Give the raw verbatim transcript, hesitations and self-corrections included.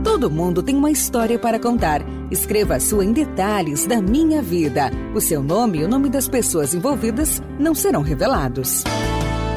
Todo mundo tem uma história para contar. Escreva a sua em detalhes da Minha Vida. O seu nome e o nome das pessoas envolvidas não serão revelados.